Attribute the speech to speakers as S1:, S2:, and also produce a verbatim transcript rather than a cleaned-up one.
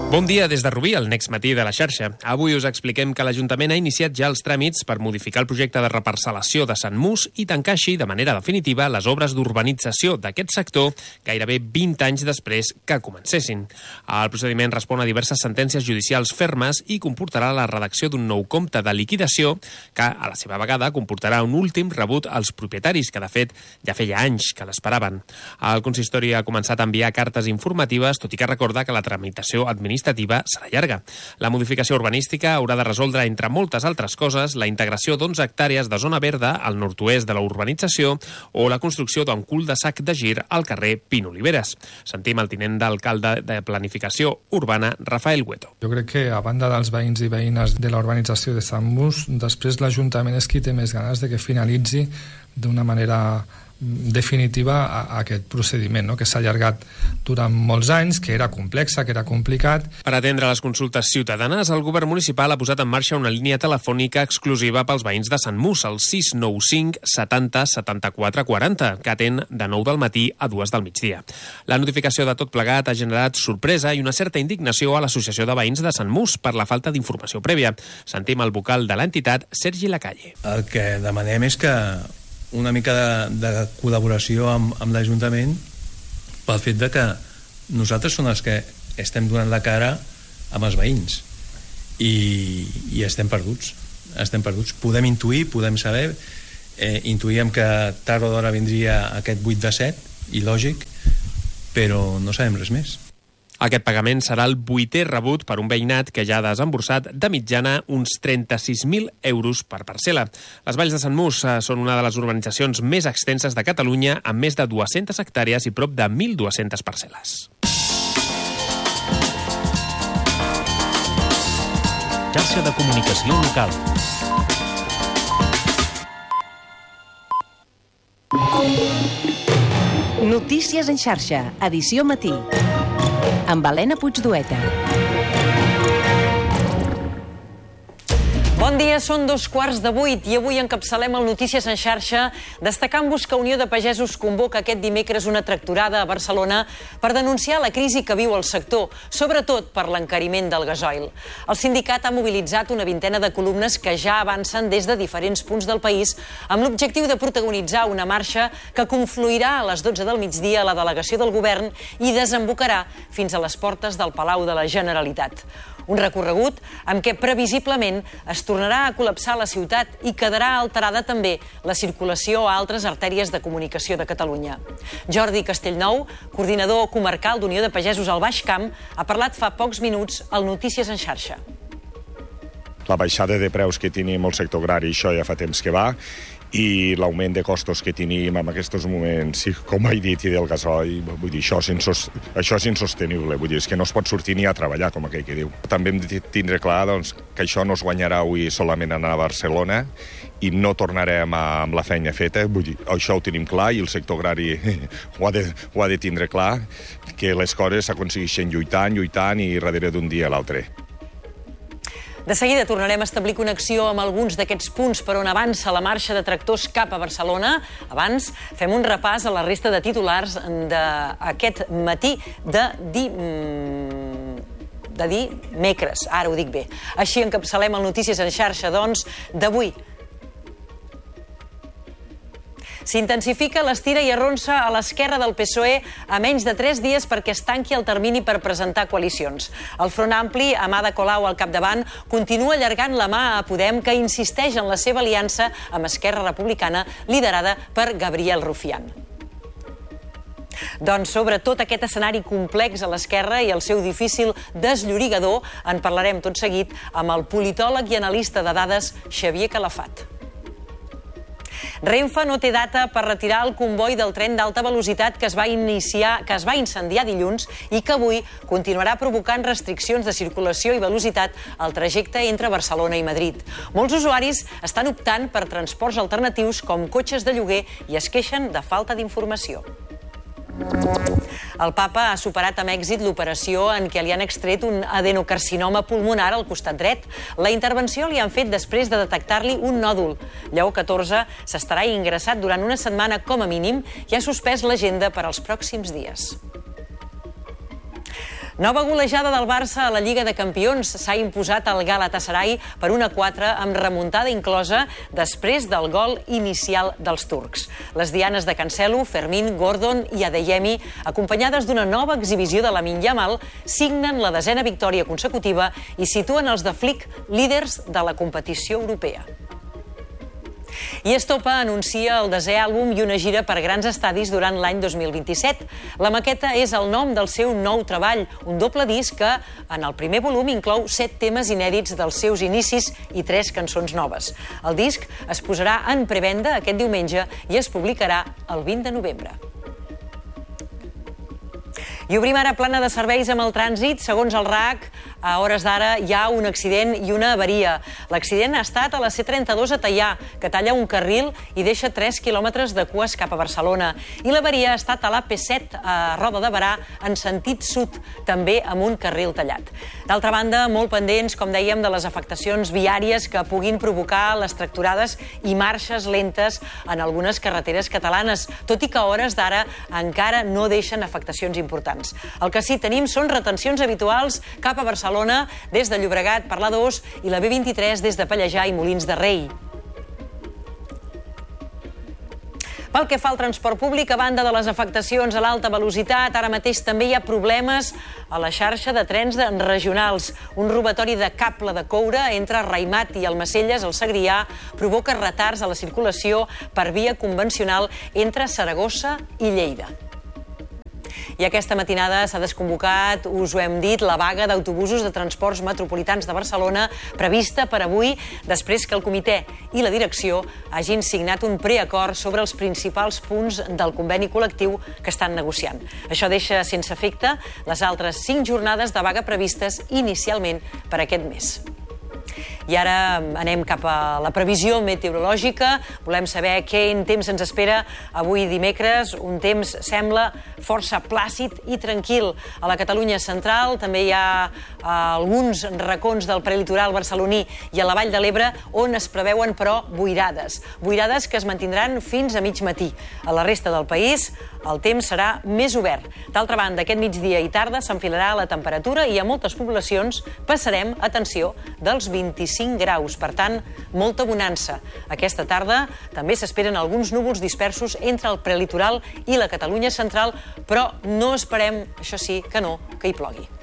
S1: Bon dia des de Rubí, el Next Matí de la xarxa. Avui us expliquem que l'Ajuntament ha iniciat ja els tràmits per modificar el projecte de reparcel·lació de Sant Mus i tancar així de manera definitiva les obres d'urbanització d'aquest sector gairebé vint anys després que comencessin. El procediment respon a diverses sentències judicials fermes i comportarà la redacció d'un nou compte de liquidació que, a la seva vegada, comportarà un últim rebut als propietaris, que de fet ja feia anys que l'esperaven. El consistori ha començat a enviar cartes informatives, tot i que recorda que la tramitació administrativa serà llarga. La modificació urbanística haurà de resoldre, entre moltes altres coses, la integració d'onze hectàrees de zona verda al nord-oest de la urbanització o la construcció d'un cul-de-sac de gir al carrer Pin Oliveres. Sentim el tinent d'alcalde de Planificació Urbana, Rafael Hueto.
S2: Jo crec que, a banda dels veïns i veïnes de la urbanització de Sant Mus, després l'Ajuntament és qui té més ganes de que finalitzi d'una manera definitiva a aquest procediment, no? Que s'ha allargat durant molts anys, que era complexa, que era complicat.
S1: Per atendre les consultes ciutadanes, el govern municipal ha posat en marxa una línia telefònica exclusiva pels veïns de Sant Mus, el sis nou cinc setanta setanta-quatre quaranta, que atén de nou del matí a dues del migdia. La notificació de tot plegat ha generat sorpresa i una certa indignació a l'Associació de Veïns de Sant Mus per la falta d'informació prèvia. Sentim el vocal de l'entitat, Sergi Lacalle.
S3: El que demanem és que una mica de, de col·laboració amb, amb l'Ajuntament pel fet de que nosaltres som els que estem donant la cara amb els veïns i, i estem perduts estem perduts, podem intuir, podem saber eh, intuïem que tard o d'hora vindria aquest vuit de set i lògic, però no sabem res més.
S1: Aquest pagament serà el vuitè rebut per un veïnat que ja ha desemborsat de mitjana uns trenta-sis mil euros per parcel·la. Les Valls de Sant Mus són una de les urbanitzacions més extenses de Catalunya, amb més de dues-centes hectàrees i prop de mil dues-centes parcel·les.
S4: Xarxa de comunicació local.
S5: Notícies en xarxa, edició matí. Amb Helena Puigdueta.
S6: Bon dia, són dos quarts de vuit i avui encapçalem el Notícies en xarxa destacant-vos que Unió de Pagesos convoca aquest dimecres una tractorada a Barcelona per denunciar la crisi que viu el sector, sobretot per l'encariment del gasoil. El sindicat ha mobilitzat una vintena de columnes que ja avancen des de diferents punts del país amb l'objectiu de protagonitzar una marxa que confluirà a les dotze del migdia a la delegació del govern i desembocarà fins a les portes del Palau de la Generalitat. Un recorregut amb què previsiblement es tornarà a col·lapsar la ciutat i quedarà alterada també la circulació a altres artèries de comunicació de Catalunya. Jordi Castellnou, coordinador comarcal d'Unió de Pagesos al Baix Camp, ha parlat fa pocs minuts al Notícies en xarxa.
S7: La baixada de preus que tenim el sector agrari, això ja fa temps que va, i l'augment de costos que tenim en aquests moments, com he dit, i del gasoil, vull dir, això és, insos, això és insostenible, vull dir, és que no es pot sortir ni a treballar, com aquell que diu. També hem de tindre clar doncs, que això no es guanyarà avui solament anar a Barcelona i no tornarem a, amb la feina feta, vull dir, això ho tenim clar i el sector agrari ho ha de, ho ha de tindre clar, que les coses s'aconsegueixen lluitant, lluitant i darrere d'un dia a l'altre.
S6: De seguida tornarem a establir connexió amb alguns d'aquests punts per on avança la marxa de tractors cap a Barcelona. Abans, fem un repàs a la resta de titulars d'aquest matí de di... de dimecres. Ara ho dic bé. Així encapçalem el Notícies en xarxa, doncs, d'avui. S'intensifica l'estira i arronsa a l'esquerra del P S O E a menys de tres dies perquè es tanqui el termini per presentar coalicions. El Front Ampli, amb Ada Colau al capdavant, continua allargant la mà a Podem, que insisteix en la seva aliança amb Esquerra Republicana, liderada per Gabriel Rufián. Doncs sobre tot aquest escenari complex a l'esquerra i el seu difícil desllorigador en parlarem tot seguit amb el politòleg i analista de dades Xavier Calafat. Renfe no té data per retirar el comboi del tren d'alta velocitat que es va iniciar, que es va incendiar dilluns i que avui continuarà provocant restriccions de circulació i velocitat al trajecte entre Barcelona i Madrid. Molts usuaris estan optant per transports alternatius com cotxes de lloguer i es queixen de falta d'informació. El papa ha superat amb èxit l'operació en què li han extret un adenocarcinoma pulmonar al costat dret. La intervenció li han fet després de detectar-li un nòdul. Lleó catorze s'estarà ingressat durant una setmana com a mínim i ha suspès l'agenda per als pròxims dies. Nova golejada del Barça a la Lliga de Campions. S'ha imposat el Galatasaray per un a quatre amb remuntada inclosa després del gol inicial dels turcs. Les dianes de Cancelo, Fermín, Gordon i Adeyemi, acompanyades d'una nova exhibició de Lamine Yamal, signen la desena victòria consecutiva i situen els de Flick líders de la competició europea. I Estopa anuncia el desè àlbum i una gira per grans estadis durant l'any dos mil vint-i-set. La maqueta és el nom del seu nou treball, un doble disc que, en el primer volum, inclou set temes inèdits dels seus inicis i tres cançons noves. El disc es posarà en prevenda aquest diumenge i es publicarà el vint de novembre. I obrim ara plana de serveis amb el trànsit. Segons el R A C, a hores d'ara hi ha un accident i una avaria. L'accident ha estat a la C trenta-dos a Teià, que talla un carril i deixa tres quilòmetres de cues cap a Barcelona. I l'avaria ha estat a l'A P set a Roda de Berà, en sentit sud, també amb un carril tallat. D'altra banda, molt pendents, com dèiem, de les afectacions viàries que puguin provocar les tracturades i marxes lentes en algunes carreteres catalanes, tot i que a hores d'ara encara no deixen afectacions importants. El que sí tenim són retencions habituals cap a Barcelona des de Llobregat per l'A dos i la B vint-i-tres des de Pallejà i Molins de Rei. Pel que fa al transport públic, a banda de les afectacions a l'alta velocitat, ara mateix també hi ha problemes a la xarxa de trens regionals. Un robatori de cable de coure entre Raimat i Almacelles, al Segrià, provoca retards a la circulació per via convencional entre Saragossa i Lleida. I aquesta matinada s'ha desconvocat, us ho hem dit, la vaga d'autobusos de transports metropolitans de Barcelona prevista per avui, després que el comitè i la direcció hagin signat un preacord sobre els principals punts del conveni col·lectiu que estan negociant. Això deixa sense efecte les altres cinc jornades de vaga previstes inicialment per aquest mes. I ara anem cap a la previsió meteorològica. Volem saber quin temps ens espera avui dimecres. Un temps sembla força plàcid i tranquil. A la Catalunya central també hi ha alguns racons del prelitoral barceloní i a la Vall de l'Ebre on es preveuen, però, boirades. Boirades que es mantindran fins a mig matí. A la resta del país el temps serà més obert. D'altra banda, aquest migdia i tarda s'enfilarà la temperatura i a moltes poblacions passarem, atenció, dels vint-i-cinc graus. Per tant, molta bonança. Aquesta tarda també s'esperen alguns núvols dispersos entre el prelitoral i la Catalunya central, però no esperem, això sí, que no, que hi plogui.